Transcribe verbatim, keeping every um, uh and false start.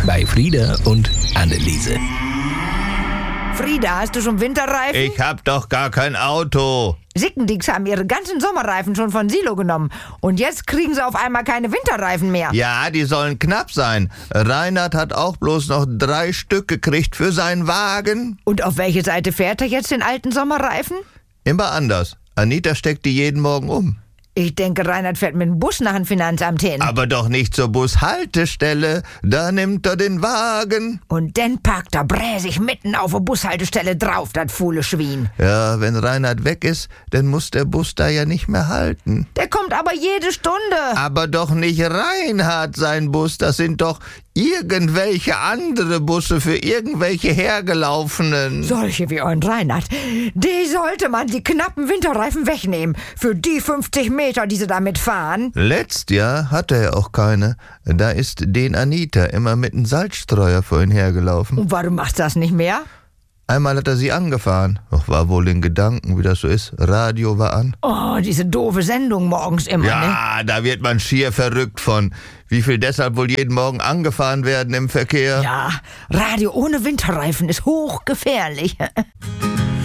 bei Frieda und Anneliese. Frieda, hast du schon Winterreifen? Ich hab doch gar kein Auto. Sickendicks haben ihre ganzen Sommerreifen schon von Silo genommen. Und jetzt kriegen sie auf einmal keine Winterreifen mehr. Ja, die sollen knapp sein. Reinhard hat auch bloß noch drei Stück gekriegt für seinen Wagen. Und auf welche Seite fährt er jetzt den alten Sommerreifen? Immer anders. Anita steckt die jeden Morgen um. Ich denke, Reinhard fährt mit dem Bus nach dem Finanzamt hin. Aber doch nicht zur Bushaltestelle. Da nimmt er den Wagen. Und dann parkt er bräsig mitten auf der Bushaltestelle drauf, das faule Schwein. Ja, wenn Reinhard weg ist, dann muss der Bus da ja nicht mehr halten. Der kommt aber jede Stunde. Aber doch nicht Reinhard sein Bus. Das sind doch irgendwelche andere Busse für irgendwelche Hergelaufenen. Solche wie euren Reinhard. Die sollte man die knappen Winterreifen wegnehmen. Für die fünfzig Meter, die sie damit fahren. Letztes Jahr hatte er auch keine. Da ist den Anita immer mit einem Salzstreuer vor ihn hergelaufen. Und warum machst du das nicht mehr? Einmal hat er sie angefahren. Doch war wohl in Gedanken, wie das so ist. Radio war an. Oh, diese doofe Sendung morgens immer, Ja, ne? da wird man schier verrückt von. Wie viel deshalb wohl jeden Morgen angefahren werden im Verkehr? Ja, Radio ohne Winterreifen ist hochgefährlich.